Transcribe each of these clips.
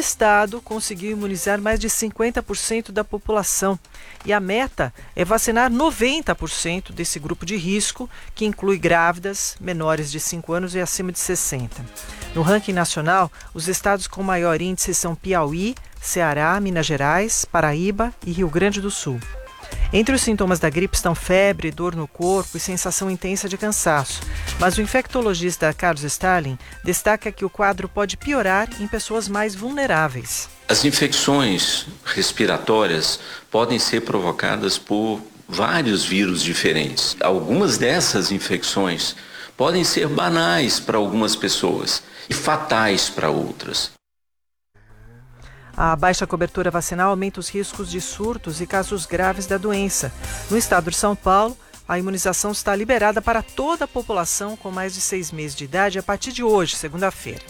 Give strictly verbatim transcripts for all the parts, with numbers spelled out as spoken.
estado conseguiu imunizar mais de cinquenta por cento da população. E a meta é vacinar noventa por cento desse grupo de risco, que inclui grávidas, menores de cinco anos e acima de sessenta. No ranking nacional, os estados com maior índice são Piauí, Ceará, Minas Gerais, Paraíba e Rio Grande do Sul. Entre os sintomas da gripe estão febre, dor no corpo e sensação intensa de cansaço. Mas o infectologista Carlos Starling destaca que o quadro pode piorar em pessoas mais vulneráveis. As infecções respiratórias podem ser provocadas por vários vírus diferentes. Algumas dessas infecções podem ser banais para algumas pessoas e fatais para outras. A baixa cobertura vacinal aumenta os riscos de surtos e casos graves da doença. No estado de São Paulo, a imunização está liberada para toda a população com mais de seis meses de idade a partir de hoje, segunda-feira.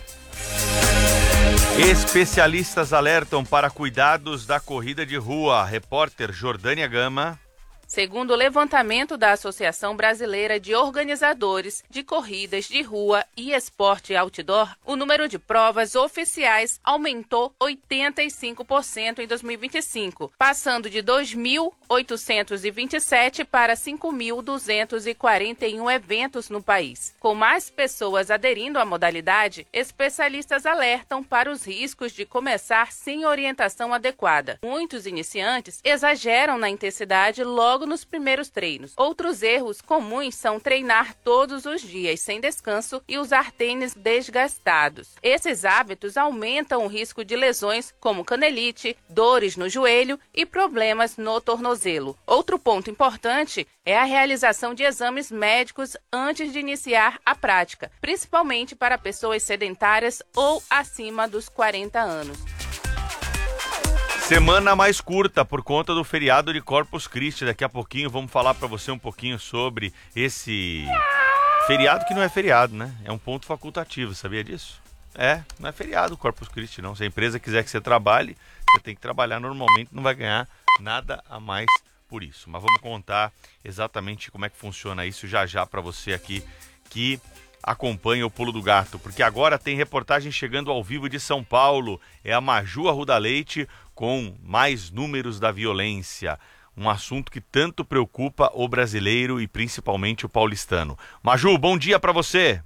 Especialistas alertam para cuidados da corrida de rua. Repórter Jordânia Gama. Segundo o levantamento da Associação Brasileira de Organizadores de Corridas de Rua e Esporte Outdoor, o número de provas oficiais aumentou oitenta e cinco por cento em dois mil e vinte e cinco, passando de dois mil oitocentos e vinte e sete para cinco mil duzentos e quarenta e um eventos no país. Com mais pessoas aderindo à modalidade, especialistas alertam para os riscos de começar sem orientação adequada. Muitos iniciantes exageram na intensidade logo nos primeiros treinos. Outros erros comuns são treinar todos os dias sem descanso e usar tênis desgastados. Esses hábitos aumentam o risco de lesões como canelite, dores no joelho e problemas no tornozelo. Outro ponto importante é a realização de exames médicos antes de iniciar a prática, principalmente para pessoas sedentárias ou acima dos quarenta anos. Semana mais curta por conta do feriado de Corpus Christi. Daqui a pouquinho vamos falar para você um pouquinho sobre esse feriado que não é feriado, né? É um ponto facultativo, sabia disso? É, não é feriado Corpus Christi, não. Se a empresa quiser que você trabalhe, você tem que trabalhar normalmente, não vai ganhar nada a mais por isso. Mas vamos contar exatamente como é que funciona isso já já para você aqui que acompanha o Pulo do Gato, porque agora tem reportagem chegando ao vivo de São Paulo. É a Maju Arruda Leite com mais números da violência, um assunto que tanto preocupa o brasileiro e principalmente o paulistano. Maju, bom dia para você.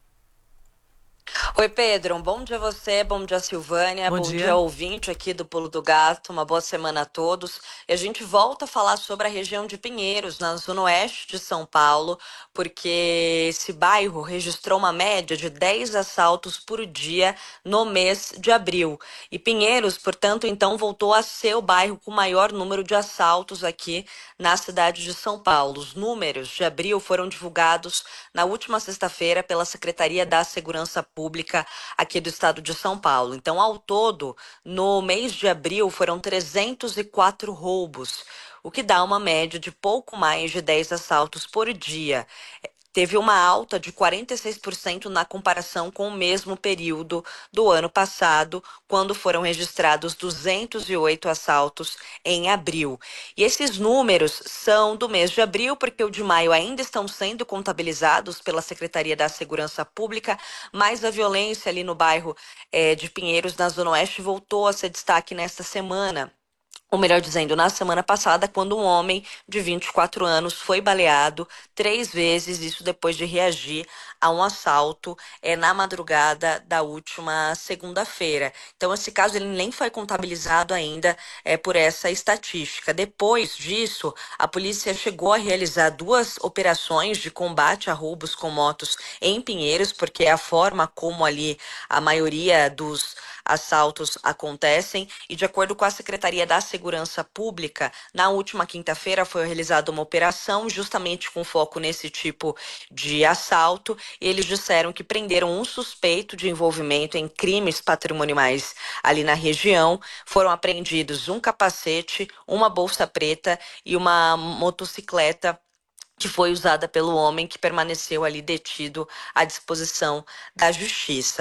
Oi, Pedro, um bom dia a você, bom dia a Silvânia, bom, bom dia. dia ao ouvinte aqui do Pulo do Gato, uma boa semana a todos. E a gente volta a falar sobre a região de Pinheiros, na zona oeste de São Paulo, porque esse bairro registrou uma média de dez assaltos por dia no mês de abril. E Pinheiros, portanto, então voltou a ser o bairro com o maior número de assaltos aqui na cidade de São Paulo. Os números de abril foram divulgados na última sexta-feira pela Secretaria da Segurança Pública aqui do estado de São Paulo. Então, ao todo, no mês de abril, foram trezentos e quatro roubos, o que dá uma média de pouco mais de dez assaltos por dia. Teve uma alta de quarenta e seis por cento na comparação com o mesmo período do ano passado, quando foram registrados duzentos e oito assaltos em abril. E esses números são do mês de abril, porque o de maio ainda estão sendo contabilizados pela Secretaria da Segurança Pública, mas a violência ali no bairro é, de Pinheiros, na Zona Oeste, voltou a ser destaque nesta semana. Ou melhor dizendo, na semana passada, quando um homem de vinte e quatro anos foi baleado três vezes, isso depois de reagir a um assalto é, na madrugada da última segunda-feira. Então, esse caso ele nem foi contabilizado ainda é, por essa estatística. Depois disso, a polícia chegou a realizar duas operações de combate a roubos com motos em Pinheiros, porque é a forma como ali a maioria dos assaltos acontecem, e de acordo com a Secretaria da Segurança Pública, na última quinta-feira foi realizada uma operação justamente com foco nesse tipo de assalto, e eles disseram que prenderam um suspeito de envolvimento em crimes patrimoniais ali na região. Foram apreendidos um capacete, uma bolsa preta e uma motocicleta que foi usada pelo homem que permaneceu ali detido à disposição da justiça.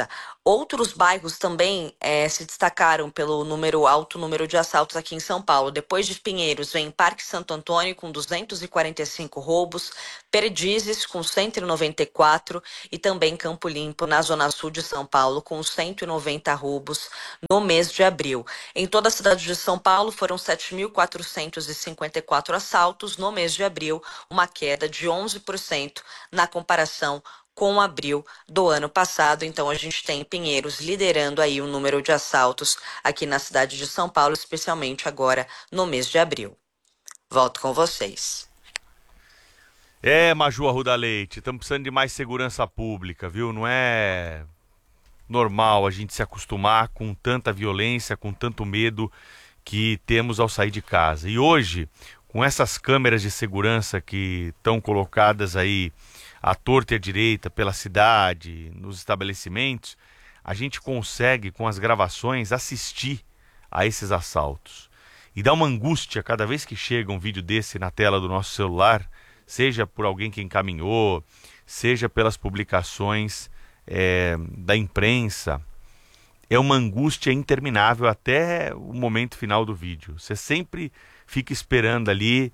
Outros bairros também é, se destacaram pelo número alto número de assaltos aqui em São Paulo. Depois de Pinheiros, vem Parque Santo Antônio com duzentos e quarenta e cinco roubos, Perdizes com cento e noventa e quatro e também Campo Limpo, na Zona Sul de São Paulo, com cento e noventa roubos no mês de abril. Em toda a cidade de São Paulo, foram sete mil quatrocentos e cinquenta e quatro assaltos no mês de abril, uma queda de onze por cento na comparação com abril do ano passado. Então a gente tem Pinheiros liderando aí o número de assaltos aqui na cidade de São Paulo, especialmente agora no mês de abril. Volto com vocês. É, Maju Arruda Leite, estamos precisando de mais segurança pública, viu? Não é normal a gente se acostumar com tanta violência, com tanto medo que temos ao sair de casa. E hoje, com essas câmeras de segurança que estão colocadas aí à torta e à direita pela cidade, nos estabelecimentos, a gente consegue, com as gravações, assistir a esses assaltos. E dá uma angústia cada vez que chega um vídeo desse na tela do nosso celular, seja por alguém que encaminhou, seja pelas publicações é, da imprensa. É uma angústia interminável até o momento final do vídeo. Você sempre fica esperando ali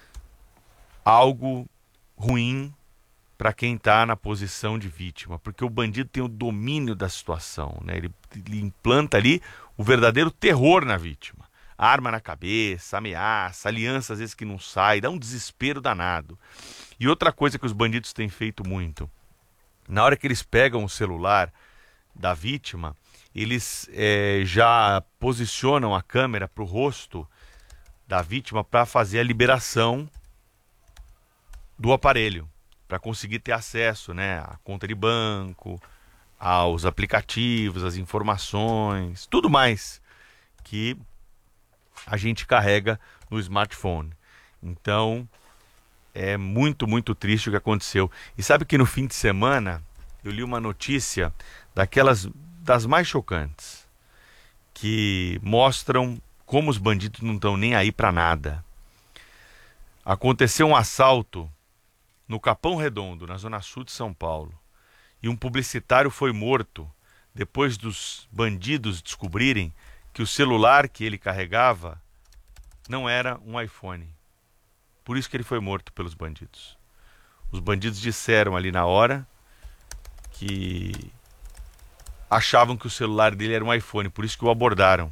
algo ruim para quem está na posição de vítima, porque o bandido tem o domínio da situação, né? Ele, ele implanta ali o verdadeiro terror na vítima. Arma na cabeça, ameaça, aliança às vezes que não sai, dá um desespero danado. E outra coisa que os bandidos têm feito muito, na hora que eles pegam o celular da vítima, eles é, já posicionam a câmera para o rosto da vítima para fazer a liberação do aparelho, para conseguir ter acesso, né, à conta de banco, aos aplicativos, às informações, tudo mais que a gente carrega no smartphone. Então, é muito, muito triste o que aconteceu. E sabe que no fim de semana eu li uma notícia daquelas das mais chocantes, que mostram como os bandidos não estão nem aí para nada. Aconteceu um assalto no Capão Redondo, na Zona Sul de São Paulo, e um publicitário foi morto depois dos bandidos descobrirem que o celular que ele carregava não era um iPhone. Por isso que ele foi morto pelos bandidos. Os bandidos disseram ali na hora que achavam que o celular dele era um iPhone, por isso que o abordaram.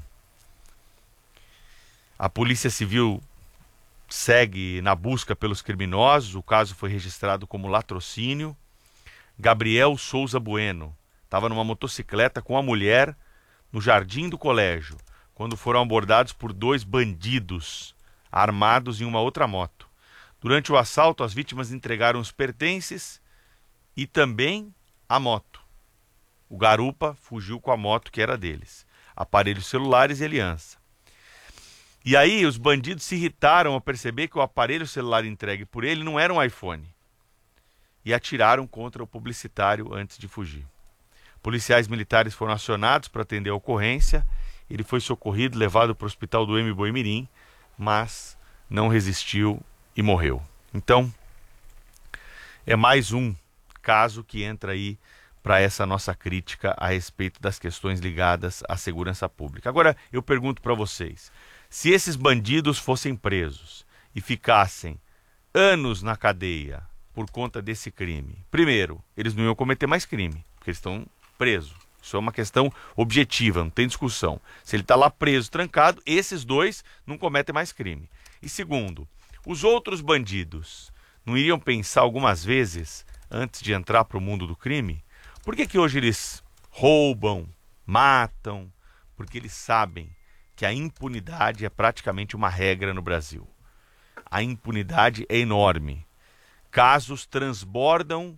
A Polícia Civil segue na busca pelos criminosos, o caso foi registrado como latrocínio. Gabriel Souza Bueno estava numa motocicleta com a mulher no jardim do colégio, quando foram abordados por dois bandidos armados em uma outra moto. Durante o assalto, as vítimas entregaram os pertences e também a moto. O garupa fugiu com a moto que era deles, aparelhos celulares e aliança. E aí os bandidos se irritaram ao perceber que o aparelho celular entregue por ele não era um iPhone e atiraram contra o publicitário antes de fugir. Policiais militares foram acionados para atender a ocorrência. Ele foi socorrido, levado para o hospital do M. Boimirim, mas não resistiu e morreu. Então, é mais um caso que entra aí para essa nossa crítica a respeito das questões ligadas à segurança pública. Agora, eu pergunto para vocês, se esses bandidos fossem presos e ficassem anos na cadeia por conta desse crime, primeiro, eles não iam cometer mais crime, porque eles estão presos. Isso é uma questão objetiva, não tem discussão. Se ele está lá preso, trancado, esses dois não cometem mais crime. E segundo, os outros bandidos não iriam pensar algumas vezes, antes de entrar para o mundo do crime, por que que hoje eles roubam, matam? Porque eles sabem que a impunidade é praticamente uma regra no Brasil. A impunidade é enorme. Casos transbordam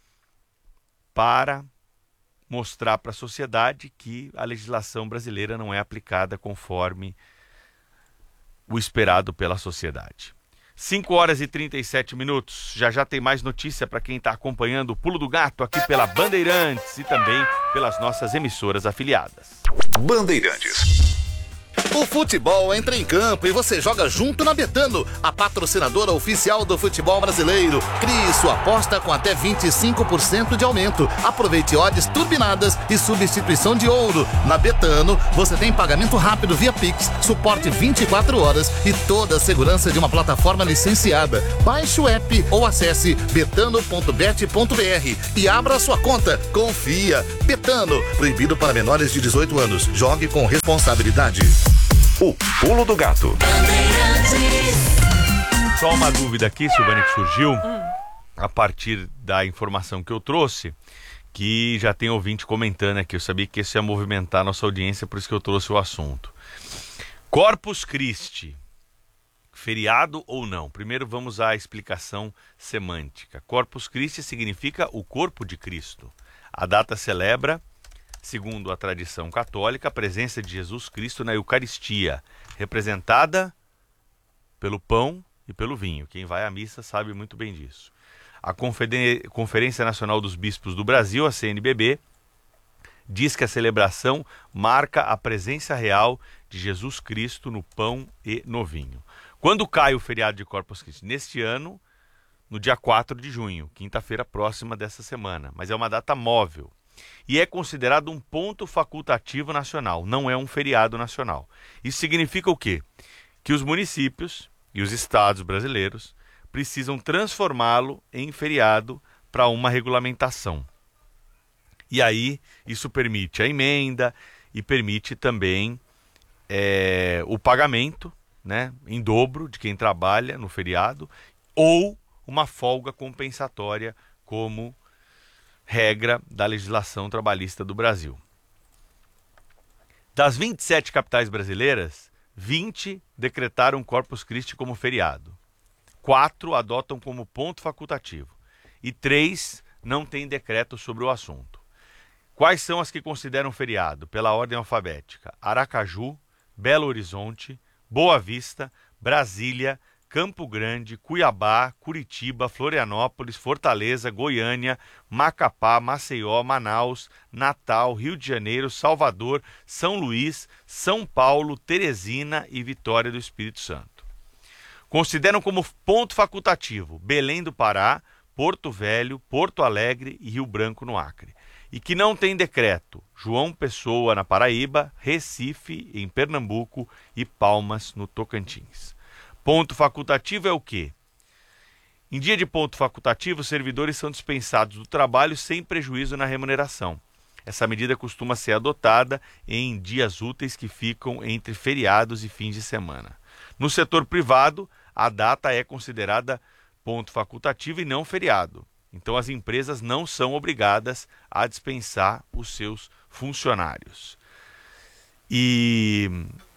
para mostrar para a sociedade que a legislação brasileira não é aplicada conforme o esperado pela sociedade. cinco horas e trinta e sete minutos. Já já tem mais notícia para quem está acompanhando o Pulo do Gato aqui pela Bandeirantes e também pelas nossas emissoras afiliadas. Bandeirantes. O futebol entra em campo e você joga junto na Betano, a patrocinadora oficial do futebol brasileiro. Crie sua aposta com até vinte e cinco por cento de aumento. Aproveite odds turbinadas e substituição de ouro. Na Betano, você tem pagamento rápido via Pix, suporte vinte e quatro horas e toda a segurança de uma plataforma licenciada. Baixe o app ou acesse betano ponto bet ponto br e abra sua conta. Confia. Betano, proibido para menores de dezoito anos. Jogue com responsabilidade. O Pulo do Gato. Só uma dúvida aqui, Silvânia, que surgiu a partir da informação que eu trouxe, que já tem ouvinte comentando aqui. Eu sabia que isso ia movimentar a nossa audiência, por isso que eu trouxe o assunto. Corpus Christi, feriado ou não? Primeiro vamos à explicação semântica. Corpus Christi significa o corpo de Cristo. A data celebra, segundo a tradição católica, a presença de Jesus Cristo na Eucaristia, representada pelo pão e pelo vinho. Quem vai à missa sabe muito bem disso. A Conferência Nacional dos Bispos do Brasil, a C N B B, diz que a celebração marca a presença real de Jesus Cristo no pão e no vinho. Quando cai o feriado de Corpus Christi? Neste ano, no dia quatro de junho, quinta-feira próxima dessa semana, mas é uma data móvel. E é considerado um ponto facultativo nacional, não é um feriado nacional. Isso significa o quê? Que os municípios e os estados brasileiros precisam transformá-lo em feriado para uma regulamentação. E aí, isso permite a emenda e permite também é, o pagamento, né, em dobro de quem trabalha no feriado, ou uma folga compensatória como regra da legislação trabalhista do Brasil. Das vinte e sete capitais brasileiras, vinte decretaram Corpus Christi como feriado. Quatro adotam como ponto facultativo. E três não têm decreto sobre o assunto. Quais são as que consideram feriado? Pela ordem alfabética: Aracaju, Belo Horizonte, Boa Vista, Brasília, Campo Grande, Cuiabá, Curitiba, Florianópolis, Fortaleza, Goiânia, Macapá, Maceió, Manaus, Natal, Rio de Janeiro, Salvador, São Luís, São Paulo, Teresina e Vitória do Espírito Santo. Consideram como ponto facultativo Belém do Pará, Porto Velho, Porto Alegre e Rio Branco no Acre. E que não tem decreto: João Pessoa na Paraíba, Recife em Pernambuco e Palmas no Tocantins. Ponto facultativo é o quê? Em dia de ponto facultativo, os servidores são dispensados do trabalho sem prejuízo na remuneração. Essa medida costuma ser adotada em dias úteis que ficam entre feriados e fins de semana. No setor privado, a data é considerada ponto facultativo e não feriado. Então as empresas não são obrigadas a dispensar os seus funcionários. E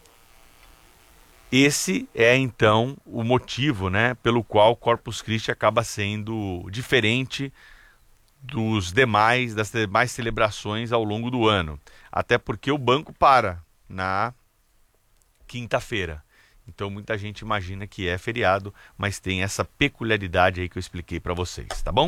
esse é, então, o motivo, né, pelo qual Corpus Christi acaba sendo diferente dos demais, das demais celebrações ao longo do ano. Até porque o banco para na quinta-feira. Então muita gente imagina que é feriado, mas tem essa peculiaridade aí que eu expliquei para vocês, tá bom?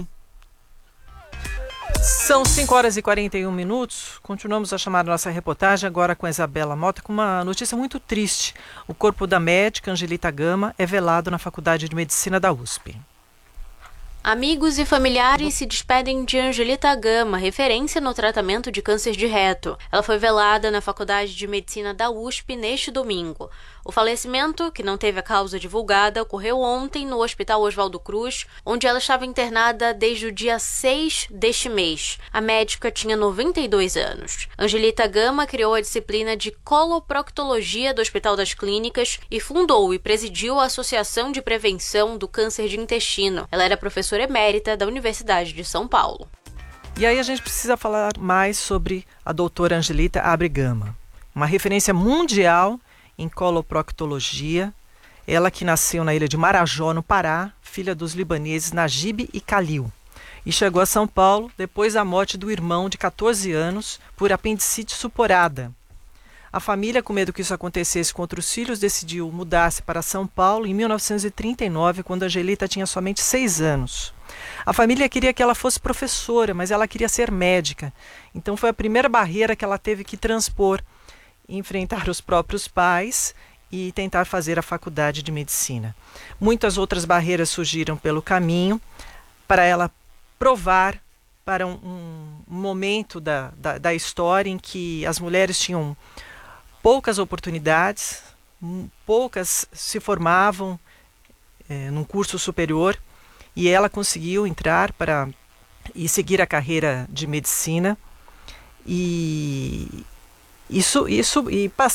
São cinco horas e quarenta e um minutos. Continuamos a chamar a nossa reportagem agora com a Isabela Mota com uma notícia muito triste. O corpo da médica Angelita Gama é velado na Faculdade de Medicina da U S P. Amigos e familiares se despedem de Angelita Gama, referência no tratamento de câncer de reto. Ela foi velada na Faculdade de Medicina da U S P neste domingo. O falecimento, que não teve a causa divulgada, ocorreu ontem no Hospital Oswaldo Cruz, onde ela estava internada desde o dia seis deste mês. A médica tinha noventa e dois anos. Angelita Gama criou a disciplina de coloproctologia do Hospital das Clínicas e fundou e presidiu a Associação de Prevenção do Câncer de Intestino. Ela era professora emérita da Universidade de São Paulo. E aí a gente precisa falar mais sobre a doutora Angelita Abre Gama, uma referência mundial em coloproctologia. Ela que nasceu na ilha de Marajó, no Pará, filha dos libaneses Najib e Khalil, e chegou a São Paulo depois da morte do irmão de catorze anos por apendicite suporada. A família, com medo que isso acontecesse com outros filhos, decidiu mudar-se para São Paulo em mil novecentos e trinta e nove, quando a Angelita tinha somente seis anos. A família queria que ela fosse professora, mas ela queria ser médica. Então foi a primeira barreira que ela teve que transpor. enfrentar os próprios pais e tentar fazer a faculdade de medicina. Muitas outras barreiras surgiram pelo caminho para ela provar para um, um momento da, da, da história em que as mulheres tinham poucas oportunidades, poucas se formavam é, num curso superior, e ela conseguiu entrar para e seguir a carreira de medicina e isso, isso e